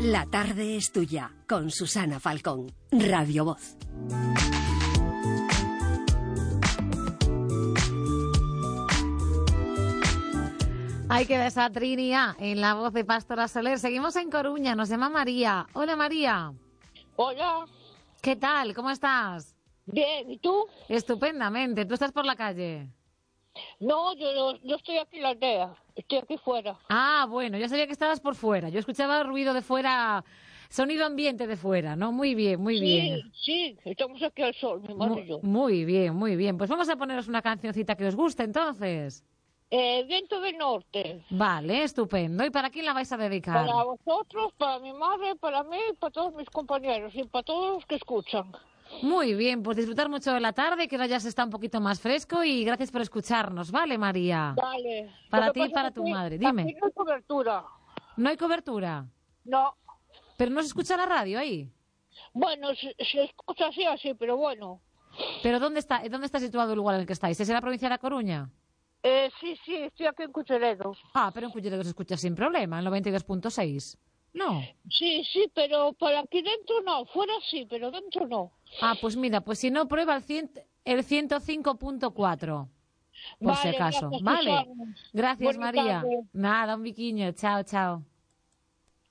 La tarde es tuya, con Susana Falcón, Radio Voz. Hay que ver a Trinia en la voz de Pastora Soler. Seguimos en Coruña, nos llama María. Hola, María. Hola. ¿Qué tal? ¿Cómo estás? Bien, ¿y tú? Estupendamente. ¿Tú estás por la calle? No, yo estoy aquí en la aldea. Estoy aquí fuera. Ah, bueno, yo sabía que estabas por fuera. Yo escuchaba ruido de fuera, sonido ambiente de fuera, ¿no? Muy bien, muy bien. Sí, estamos aquí al sol, mi madre y yo. Muy bien, muy bien. Pues vamos a poneros una cancioncita que os guste, entonces. Viento del Norte. Vale, estupendo. ¿Y para quién la vais a dedicar? Para vosotros, para mi madre, para mí, para todos mis compañeros y para todos los que escuchan. Muy bien, pues disfrutar mucho de la tarde, que ahora ya se está un poquito más fresco y gracias por escucharnos, ¿vale, María? Vale. Para ti y para tu madre, dime. Aquí no hay cobertura. ¿No hay cobertura? No. ¿Pero no se escucha la radio ahí? Bueno, se escucha así, pero bueno. ¿Pero dónde está situado el lugar en el que estáis? ¿Es en la provincia de La Coruña? Sí, estoy aquí en Culleredo. Ah, pero en Culleredo se escucha sin problema, en 92.6. No. Sí, pero para aquí dentro no, fuera sí, pero dentro no. Ah, pues mira, pues si no, prueba el 105.4, por vale, si acaso. Gracias, vale. Susana. Gracias, Buena María. tarde. Nada, un biquiño. Chao, chao.